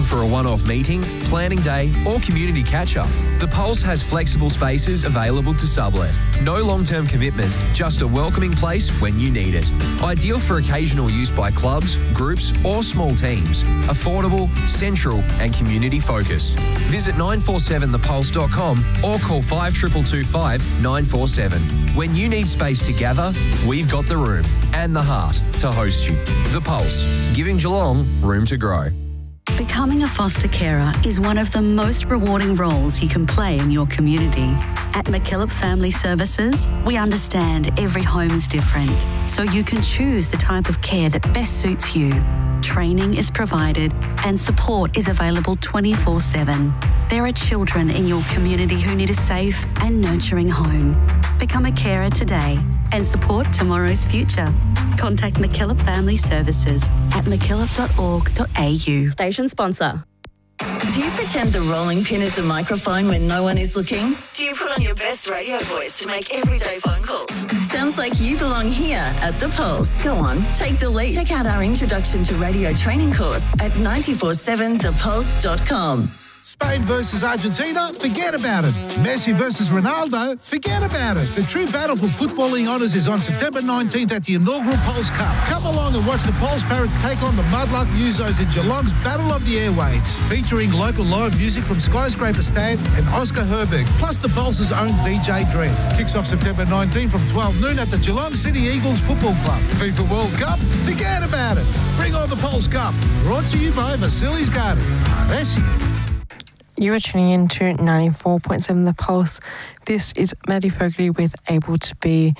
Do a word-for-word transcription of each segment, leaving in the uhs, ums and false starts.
for a one-off meeting, planning day or community catch-up, The Pulse has flexible spaces available to sublet. No long-term commitment, just a welcoming place when you need it. Ideal for occasional use by clubs, groups or small teams. Affordable, central and community-focused. Visit nine four seven the pulse dot com or call five two two two five nine four seven. When you need space to gather, we've got the room and the heart to host you. The Pulse, giving Geelong room to grow. Becoming a foster carer is one of the most rewarding roles you can play in your community. At MacKillop Family Services, we understand every home is different, so you can choose the type of care that best suits you. Training is provided and support is available twenty-four seven. There are children in your community who need a safe and nurturing home. Become a carer today and support tomorrow's future. Contact MacKillop Family Services at mackillop dot org dot a u. Station sponsor. Do you pretend the rolling pin is a microphone when no one is looking? Do you put on your best radio voice to make everyday phone calls? Sounds like you belong here at The Pulse. Go on, take the lead. Check out our Introduction to Radio training course at nine four seven the pulse dot com. Spain versus Argentina, forget about it. Messi versus Ronaldo, forget about it. The true battle for footballing honours is on September nineteenth at the inaugural Pulse Cup. Come along and watch the Pulse Parrots take on the Mudluck Musos in Geelong's Battle of the Airwaves, featuring local live music from Skyscraper Stan and Oscar Herberg, plus the Pulse's own D J Dread. Kicks off September nineteenth from twelve noon at the Geelong City Eagles Football Club. FIFA World Cup, forget about it. Bring on the Pulse Cup. Brought to you by Vasilis Garden. Messi. You are tuning in to ninety-four point seven The Pulse. This is Maddie Fogarty with Able to Be,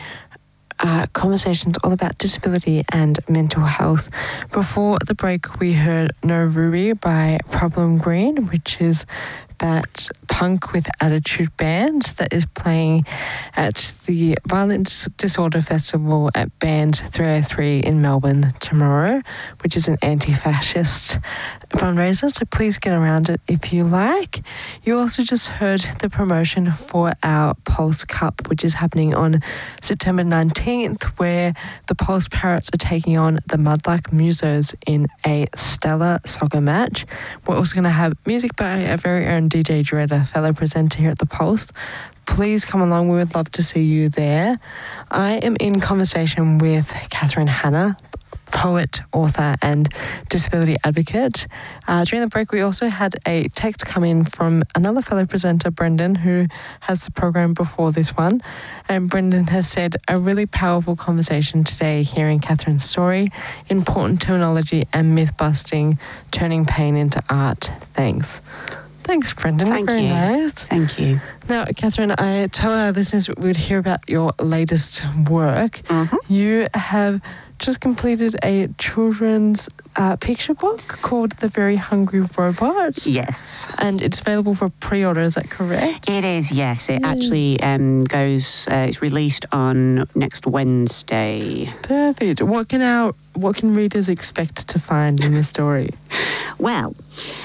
uh, conversations all about disability and mental health. Before the break, we heard No Ruby by Problem Green, which is that punk with attitude band that is playing at the Violent Disorder Festival at Band three oh three in Melbourne tomorrow, which is an anti-fascist fundraiser, so please get around it if you like. You also just heard the promotion for our Pulse Cup, which is happening on September nineteenth, where the Pulse Parrots are taking on the Mudluck Musos in a stellar soccer match. We're also going to have music by our very own D J Dread, a fellow presenter here at the Pulse. Please come along. We would love to see you there. I am in conversation with Catherine Hanna, poet, author and disability advocate. Uh, during the break, we also had a text come in from another fellow presenter, Brendan, who has the program before this one. And Brendan has said, a really powerful conversation today, hearing Catherine's story, important terminology and myth-busting, turning pain into art. Thanks. Thanks, Brendan. Thank Very you. nice. Thank you. Now, Catherine, I tell our listeners we'd hear about your latest work. Mm-hmm. You have just completed a children's uh, picture book called The Very Hungry Robot. Yes. And it's available for pre-order, is that correct? It is, yes. It actually um, goes, uh, it's released on next Wednesday. Perfect. What can our, what can readers expect to find in the story? Well,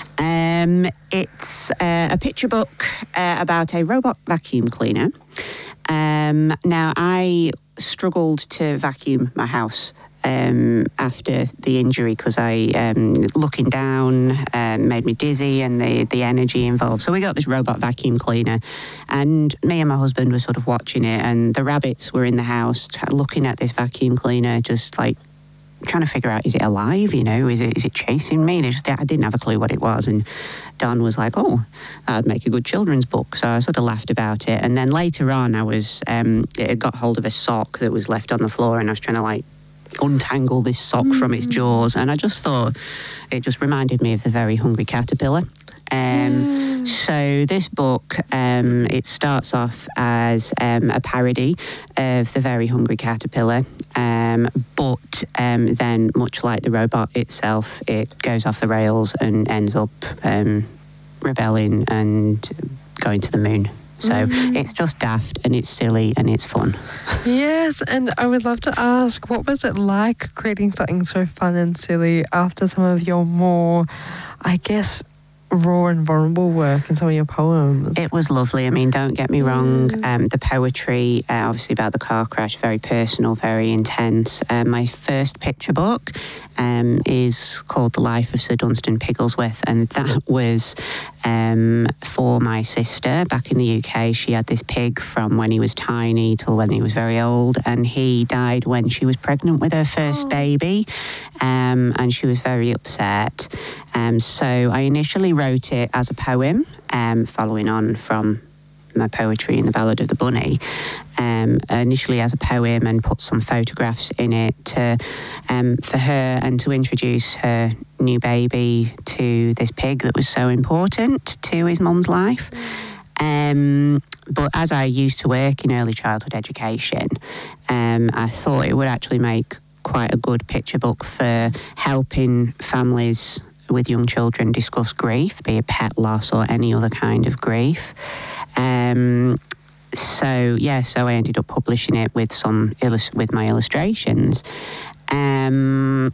um, it's uh, a picture book uh, about a robot vacuum cleaner. Um, now, I struggled to vacuum my house um, after the injury because I um, looking down um, made me dizzy, and the, the energy involved. So we got this robot vacuum cleaner, and me and my husband were sort of watching it, and the rabbits were in the house looking at this vacuum cleaner, just like trying to figure out, is it alive? You know, is it is it chasing me? They just, I didn't have a clue what it was. And Don was like, oh, that'd make a good children's book. So I sort of laughed about it. And then later on, I was, um, it got hold of a sock that was left on the floor, and I was trying to like untangle this sock mm. from its jaws. And I just thought, it just reminded me of The Very Hungry Caterpillar. Um, mm. So this book, um, it starts off as um, a parody of The Very Hungry Caterpillar, um, but um, then, much like the robot itself, it goes off the rails and ends up um, rebelling and going to the moon. So mm. it's just daft and it's silly and it's fun. Yes, and I would love to ask, what was it like creating something so fun and silly after some of your more, I guess, raw and vulnerable work in some of your poems. It was lovely. I mean, don't get me wrong. Um, the poetry, uh, obviously about the car crash, very personal, very intense. Uh, my first picture book um, is called The Life of Sir Dunstan Pigglesworth, and that was um, for my sister back in the U K. She had this pig from when he was tiny till when he was very old, and he died when she was pregnant with her first oh. baby, um, and she was very upset. Um, so I initially wrote it as a poem, um, following on from my poetry in The Ballad of the Bunny, um, initially as a poem, and put some photographs in it to, um, for her and to introduce her new baby to this pig that was so important to his mum's life. Um, but as I used to work in early childhood education, um, I thought it would actually make quite a good picture book for helping families with young children discuss grief, be it pet loss or any other kind of grief. Um, so yeah, so I ended up publishing it with some illus- with my illustrations. Um,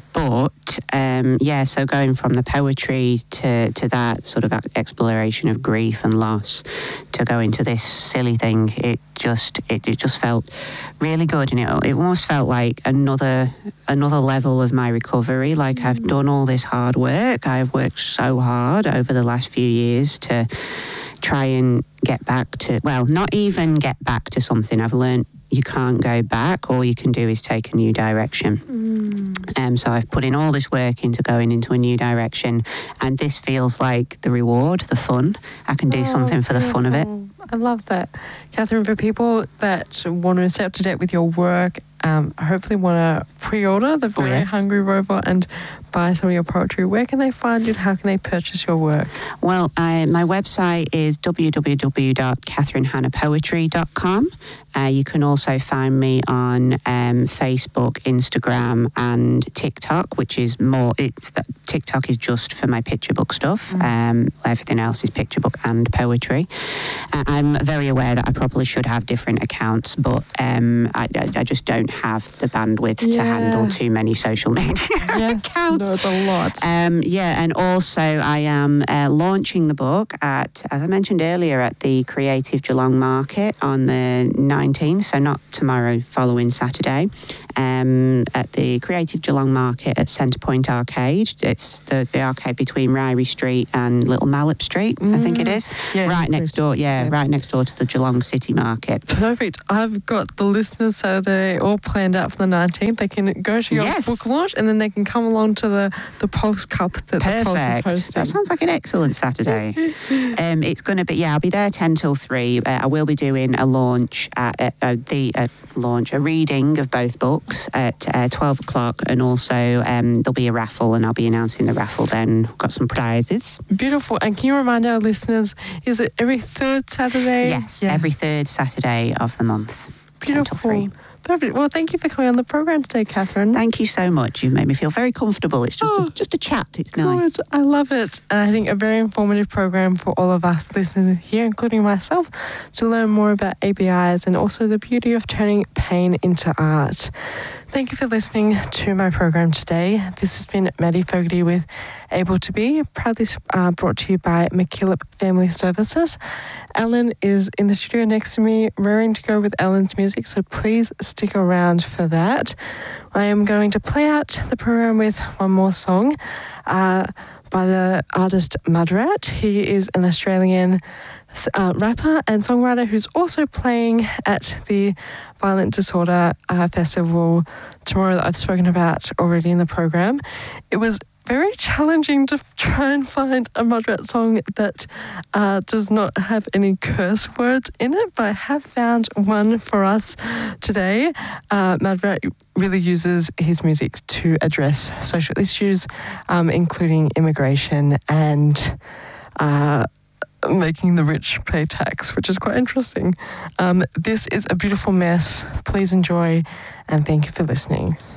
but um, yeah, so going from the poetry to, to that sort of exploration of grief and loss to go into this silly thing, it just it, it just felt really good, and it, it almost felt like another another level of my recovery. Like I've done all this hard work. I've worked so hard over the last few years to try and get back to, well, not even get back to something. I've learned you can't go back. All you can do is take a new direction. Mm. Um, so I've put in all this work into going into a new direction, and this feels like the reward, the fun. I can do oh, something for the fun of it. I love that. Catherine, for people that want to stay up to date with your work, um, hopefully want to pre-order The Very oh, yes. Hungry Robot and buy some of your poetry, where can they find you? How can they purchase your work? Well, I, my website is w w w dot catherine hannah poetry dot com. Uh, you can also find me on um, Facebook, Instagram, and TikTok, which is more, it's that TikTok is just for my picture book stuff. Mm. Um, everything else is picture book and poetry. Uh, I'm very aware that I probably should have different accounts, but um, I, I, I just don't have the bandwidth yeah. to handle too many social media yes. accounts. No, it's a lot. Um, yeah, and also I am uh, launching the book at, as I mentioned earlier, at the Creative Geelong Market on the nineteenth, so not tomorrow, following Saturday, um, at the Creative Geelong Market at Centre Point Arcade. It's the, the arcade between Ryrie Street and Little Mallop Street, mm. I think it is. Yeah, right next door, yeah, yeah, right next door to the Geelong City Market. Perfect. I've got the listeners Saturday all planned out for the nineteenth. They can go to your yes. book launch, and then they can come along to the, the Pulse Cup that Perfect. the Pulse is hosting. That sounds like an excellent Saturday. um, it's going to be, yeah, I'll be there ten till three. Uh, I will be doing a launch, at, uh, uh, the uh, launch, a reading of both books at uh, twelve o'clock, and also um, there'll be a raffle, and I'll be announcing the raffle then. We've got some prizes. Beautiful. And can you remind our listeners, is it every third Saturday? Yes, yeah. every third Saturday of the month. Beautiful. Perfect. Well, thank you for coming on the programme today, Catherine. Thank you so much. You made me feel very comfortable. It's just, oh, a, just a chat. It's good. Nice. I love it. And I think a very informative programme for all of us listeners here, including myself, to learn more about A B Is and also the beauty of turning pain into art. Thank you for listening to my program today. This has been Maddie Fogarty with Able to Be, proudly uh, brought to you by MacKillop Family Services. Ellen is in the studio next to me, raring to go with Ellen's music, so please stick around for that. I am going to play out the program with one more song uh, by the artist Mudrat. He is an Australian Uh, rapper and songwriter who's also playing at the Violent Disorder uh, Festival tomorrow that I've spoken about already in the program. It was very challenging to try and find a Mudrat song that uh, does not have any curse words in it, but I have found one for us today. Uh, Mudrat really uses his music to address social issues, um, including immigration and uh, making the rich pay tax, which is quite interesting. Um, this is A Beautiful Mess. Please enjoy, and thank you for listening.